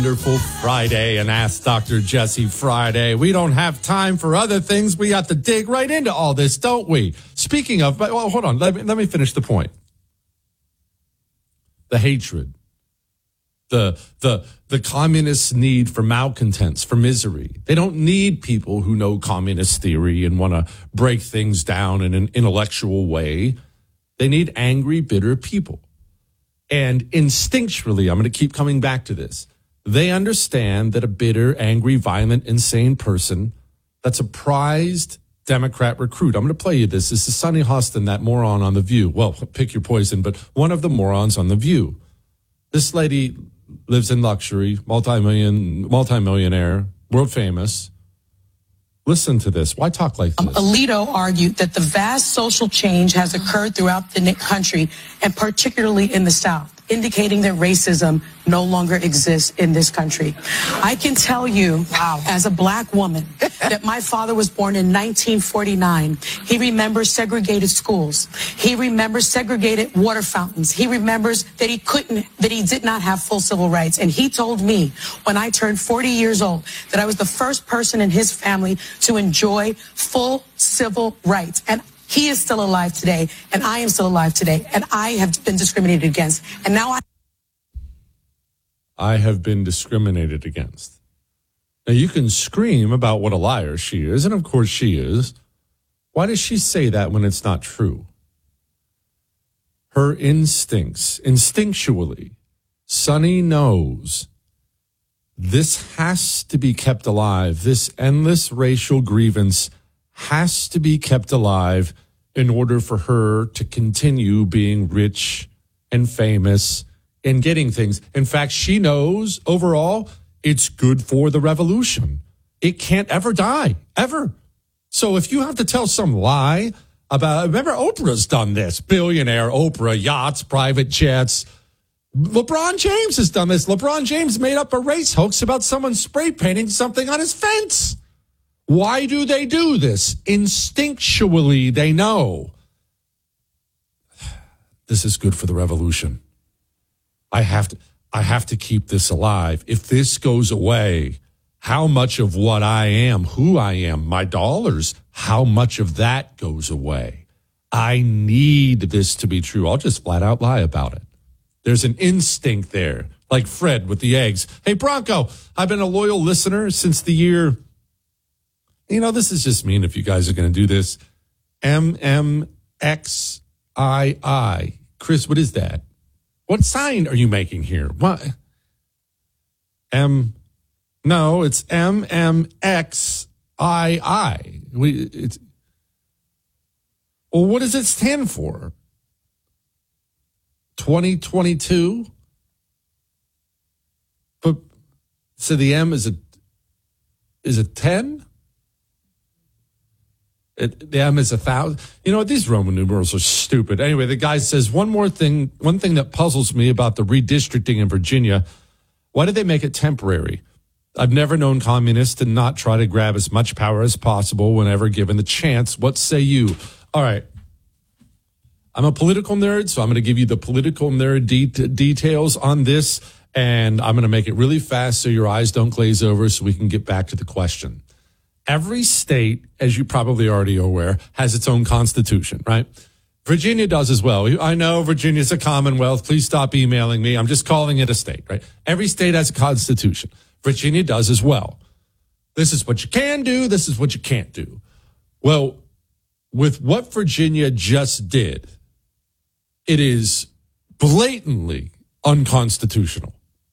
Wonderful Friday and Ask Dr. Jesse Friday. We don't have time for other things. We have to dig right into all this, don't we? Speaking of, well, hold on. Let me finish the point. The hatred, the communists' need for malcontents, for misery. They don't need people who know communist theory and want to break things down in an intellectual way. They need angry, bitter people. And instinctually, I'm going to keep coming back to this. They understand that a bitter, angry, violent, insane person, that's a prized Democrat recruit. I'm going to play you this. This is Sonny Hostin, that moron on The View. Well, pick your poison, but one of the morons on The View. This lady lives in luxury, multimillionaire, world famous. Listen to this. Why talk like this? Alito argued that the vast social change has occurred throughout the country, and particularly in the South, indicating that racism no longer exists in this country. I can tell you, as a black woman, that my father was born in 1949. He remembers segregated schools. He remembers segregated water fountains. He remembers that he did not have full civil rights. And he told me when I turned 40 years old that I was the first person in his family to enjoy full civil rights. And he is still alive today, and I am still alive today, and I have been discriminated against. And now I have been discriminated against. Now, you can scream about what a liar she is, and of course she is. Why does she say that when it's not true? Her instincts, instinctually, Sonny knows this has to be kept alive. This endless racial grievance has to be kept alive in order for her to continue being rich and famous and getting things. In fact, she knows overall it's good for the revolution. It can't ever die, ever. So if you have to tell some lie about, remember Oprah's done this, billionaire Oprah, yachts, private jets. LeBron James has done this. LeBron James made up a race hoax about someone spray painting something on his fence. Why do they do this? Instinctually, they know this is good for the revolution. I have to keep this alive. If this goes away, how much of what I am, who I am, my dollars, how much of that goes away? I need this to be true. I'll just flat out lie about it. There's an instinct there, like Fred with the eggs. Hey, Bronco, I've been a loyal listener since the year. You know, this is just mean if you guys are going to do this. MMXII. Chris, what is that? What sign are you making here? What? No, it's MMXII. Well, what does it stand for? 2022? But so the M is a 10? The M is 1,000. You know what? These Roman numerals are stupid. Anyway, the guy says one thing that puzzles me about the redistricting in Virginia. Why did they make it temporary? I've never known communists to not try to grab as much power as possible whenever given the chance. What say you? All right. I'm a political nerd, so I'm going to give you the political nerd details on this, and I'm going to make it really fast so your eyes don't glaze over so we can get back to the question. Every state, as you probably already are aware, has its own constitution, right? Virginia does as well. I know Virginia's a commonwealth. Please stop emailing me. I'm just calling it a state, right? Every state has a constitution. Virginia does as well. This is what you can do. This is what you can't do. Well, with what Virginia just did, it is blatantly unconstitutional.